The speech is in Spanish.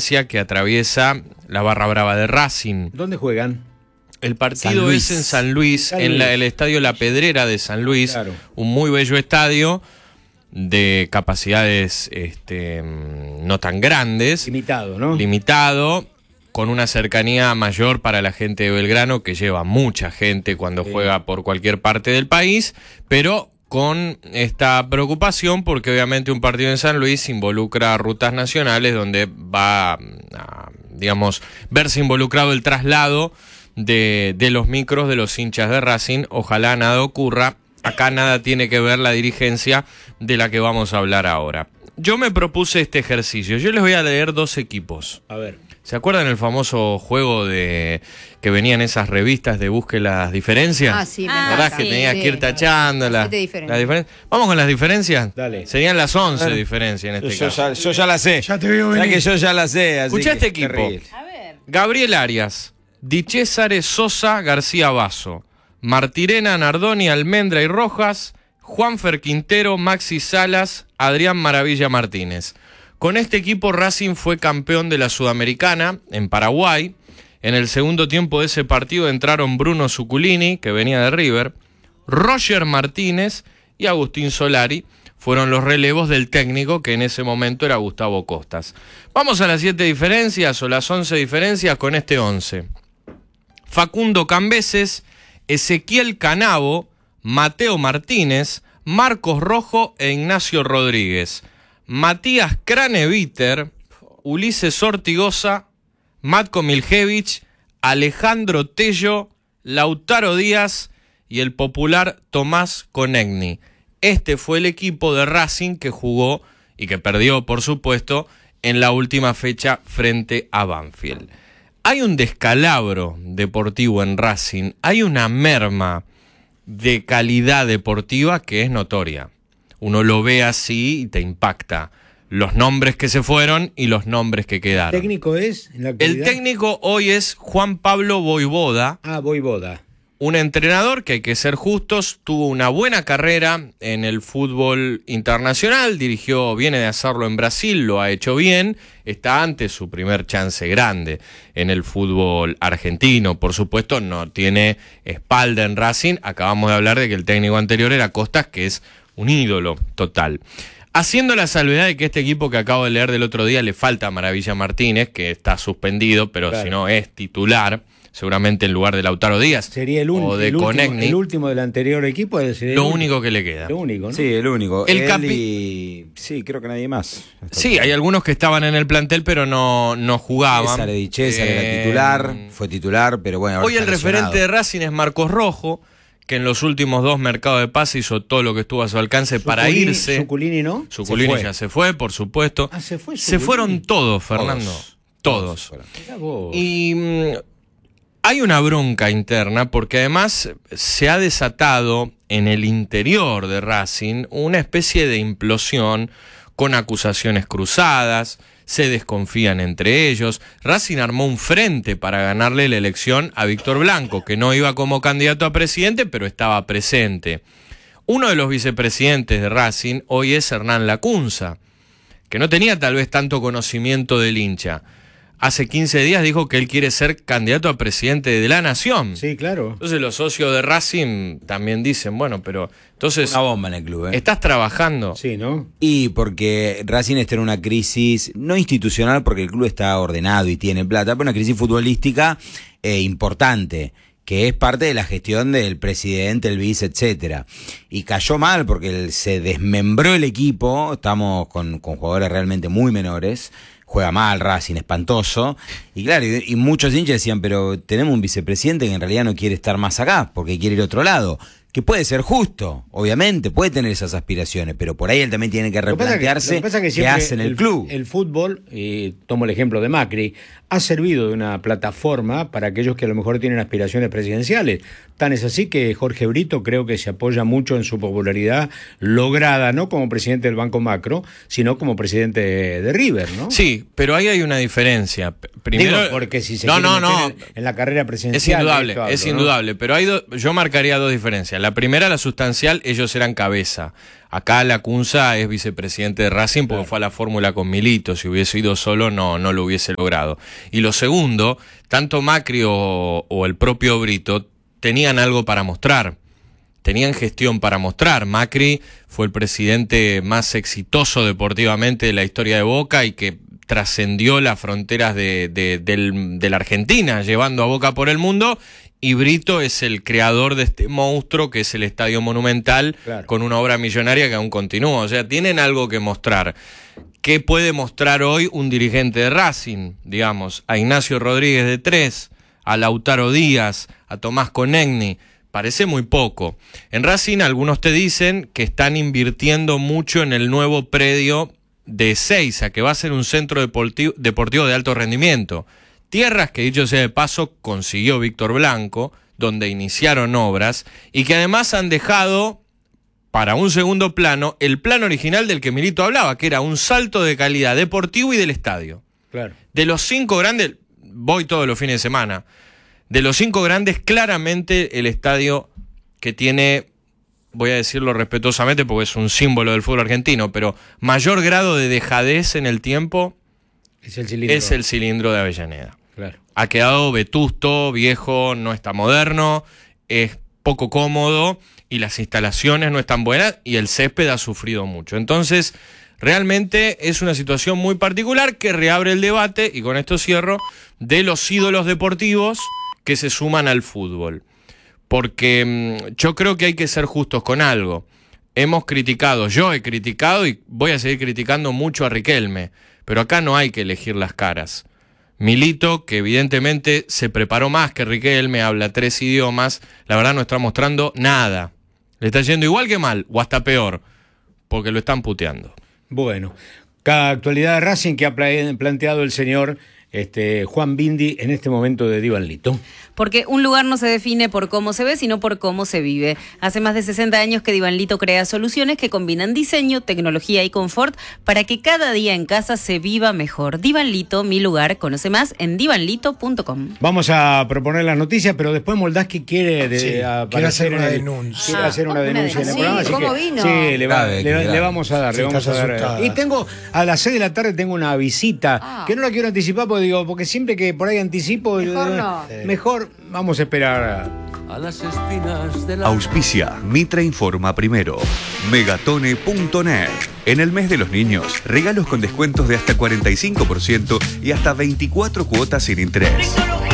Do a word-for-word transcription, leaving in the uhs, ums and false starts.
distancia que atraviesa la barra brava de Racing. ¿Dónde juegan? El partido es en San Luis, San Luis. en la, el estadio La Pedrera de San Luis, claro. Un muy bello estadio de capacidades este, no tan grandes. Limitado, ¿no? Limitado, con una cercanía mayor para la gente de Belgrano, que lleva mucha gente cuando sí. juega por cualquier parte del país, pero con esta preocupación porque obviamente un partido en San Luis involucra rutas nacionales donde va a, digamos, verse involucrado el traslado de, de los micros de los hinchas de Racing. Ojalá nada ocurra. Acá nada tiene que ver la dirigencia de la que vamos a hablar ahora. Yo me propuse este ejercicio. Yo les voy a leer dos equipos. A ver. ¿Se acuerdan el famoso juego de que venían esas revistas de busque las diferencias? Ah, sí, me ah, ¿verdad? sí, Que tenías sí, que ir tachando las la diferencias. Vamos con las diferencias. Dale. Serían las once diferencias en este yo, caso. Ya, yo ya la sé. Ya te veo venir. Que yo ya la sé. Escuchá este equipo. A ver. Gabriel Arias, Di Césare, Sosa, García Basso, Martirena, Nardoni, Almendra y Rojas, Juanfer Quintero, Maxi Salas, Adrián Maravilla Martínez. Con este equipo Racing fue campeón de la Sudamericana en Paraguay. En el segundo tiempo de ese partido entraron Bruno Zuculini, que venía de River, Roger Martínez y Agustín Solari. Fueron los relevos del técnico, que en ese momento era Gustavo Costas. Vamos a las siete diferencias o las once diferencias con este once. Facundo Cambeses, Ezequiel Canavo, Mateo Martínez, Marcos Rojo e Ignacio Rodríguez. Matías Craneviter, Ulises Ortigosa, Matko Miljevich, Alejandro Tello, Lautaro Díaz y el popular Tomás Konechny. Este fue el equipo de Racing que jugó y que perdió, por supuesto, en la última fecha frente a Banfield. Hay un descalabro deportivo en Racing, hay una merma de calidad deportiva que es notoria. Uno lo ve así y te impacta. Los nombres que se fueron y los nombres que quedaron. ¿El técnico es en la actualidad? El técnico hoy es Juan Pablo Voivoda. Ah, Voivoda. Un entrenador que, hay que ser justos, tuvo una buena carrera en el fútbol internacional, dirigió, viene de hacerlo en Brasil, lo ha hecho bien, está ante su primer chance grande en el fútbol argentino. Por supuesto, no tiene espalda en Racing. Acabamos de hablar de que el técnico anterior era Costas, que es un ídolo total. Haciendo la salvedad de que este equipo que acabo de leer del otro día le falta a Maravilla Martínez, que está suspendido, pero claro, si no es titular, seguramente en lugar de Lautaro Díaz. Sería el, un, o de el, último, el último del anterior equipo. Sería lo el único que le queda. Lo único, ¿no? Sí, el único. El Él capi... y... Sí, creo que nadie más. Sí, hay algunos que estaban en el plantel, pero no, no jugaban. César Di César eh... era titular, fue titular, pero bueno. Hoy el referente de Racing es Marcos Rojo, que en los últimos dos mercados de pase hizo todo lo que estuvo a su alcance Zuculini, para irse. Zuculini, ¿no? Zuculini se ya se fue, por supuesto. Ah, se fue. Se fueron todos, Fernando. Todos. todos. Y mmm, hay una bronca interna porque además se ha desatado en el interior de Racing una especie de implosión con acusaciones cruzadas. Se desconfían entre ellos. Racing armó un frente para ganarle la elección a Víctor Blanco, que no iba como candidato a presidente, pero estaba presente. Uno de los vicepresidentes de Racing hoy es Hernán Lacunza, que no tenía tal vez tanto conocimiento del hincha. Hace quince días dijo que él quiere ser candidato a presidente de la Nación. Sí, claro. Entonces los socios de Racing también dicen, bueno, pero entonces... Una bomba en el club, ¿eh? ¿Estás trabajando? Sí, ¿no? Y porque Racing está en una crisis, no institucional, porque el club está ordenado y tiene plata, pero una crisis futbolística eh, importante, que es parte de la gestión del presidente, el vice, etcétera. Y cayó mal porque se desmembró el equipo, estamos con, con jugadores realmente muy menores. Juega mal Racing, espantoso. Y claro, y, y muchos hinchas decían, pero tenemos un vicepresidente que en realidad no quiere estar más acá, porque quiere ir a otro lado. Que puede ser justo, obviamente, puede tener esas aspiraciones, pero por ahí él también tiene que replantearse qué hace en el, el club. El fútbol, y tomo el ejemplo de Macri, ha servido de una plataforma para aquellos que a lo mejor tienen aspiraciones presidenciales. Tan es así que Jorge Brito creo que se apoya mucho en su popularidad lograda, no como presidente del Banco Macro, sino como presidente de River, ¿no? Sí, pero ahí hay una diferencia. Primero, Digo, porque si se no, quiere no, meter no. En, en la carrera presidencial... Es indudable, esto hablo, es ¿no? indudable, pero hay do, yo marcaría dos diferencias. La primera, la sustancial, ellos eran cabeza. Acá Lacunza es vicepresidente de Racing porque claro. fue a la fórmula con Milito. Si hubiese ido solo, no, no lo hubiese logrado. Y lo segundo, tanto Macri o, o el propio Brito tenían algo para mostrar. Tenían gestión para mostrar. Macri fue el presidente más exitoso deportivamente de la historia de Boca y que trascendió las fronteras de, de, de, de la Argentina, llevando a Boca por el mundo, y Brito es el creador de este monstruo que es el Estadio Monumental, claro. con una obra millonaria que aún continúa. O sea, tienen algo que mostrar. ¿Qué puede mostrar hoy un dirigente de Racing? Digamos, a Ignacio Rodríguez de Tres, a Lautaro Díaz, a Tomás Conegni. Parece muy poco. En Racing algunos te dicen que están invirtiendo mucho en el nuevo predio de Ezeiza, que va a ser un centro deportivo, deportivo de alto rendimiento. Tierras que, dicho sea de paso, consiguió Víctor Blanco, donde iniciaron obras, y que además han dejado para un segundo plano el plan original del que Milito hablaba, que era un salto de calidad deportivo y del estadio. Claro. De los cinco grandes, voy todos los fines de semana, de los cinco grandes, claramente el estadio que tiene, voy a decirlo respetuosamente porque es un símbolo del fútbol argentino, pero mayor grado de dejadez en el tiempo es el cilindro, es el cilindro de Avellaneda. Claro. Ha quedado vetusto, viejo, no está moderno, es poco cómodo y las instalaciones no están buenas y el césped ha sufrido mucho. Entonces, realmente es una situación muy particular que reabre el debate, y con esto cierro, de los ídolos deportivos que se suman al fútbol. Porque mmm, yo creo que hay que ser justos con algo. Hemos criticado, yo he criticado y voy a seguir criticando mucho a Riquelme, pero acá no hay que elegir las caras. Milito, que evidentemente se preparó más que Riquelme, habla tres idiomas, la verdad no está mostrando nada. Le está yendo igual que mal, o hasta peor, porque lo están puteando. Bueno, cada actualidad de Racing que ha planteado el señor este, Juan Bindi en este momento de Divanlito. Porque un lugar no se define por cómo se ve, sino por cómo se vive. Hace más de sesenta años que Divanlito crea soluciones que combinan diseño, tecnología y confort para que cada día en casa se viva mejor. Divanlito, mi lugar. Conoce más en divanlito punto com. Vamos a proponer las noticias, pero después Moldaski quiere de, sí, quiere hacer una el, denuncia. Quiere ah, hacer una, una denuncia, denuncia en el programa. Sí, ¿cómo que, vino? Sí, le, va, grave, le, grave. le vamos a dar. Sí, le vamos a dar. Asustada. Y tengo, a las seis de la tarde tengo una visita, ah. que no la quiero anticipar porque digo, porque siempre que por ahí anticipo, mejor, eh, no. mejor vamos a esperar. A las espinas de la... Auspicia Mitra Informa Primero. Megatone punto net. En el mes de los niños, regalos con descuentos de hasta cuarenta y cinco por ciento y hasta veinticuatro cuotas sin interés.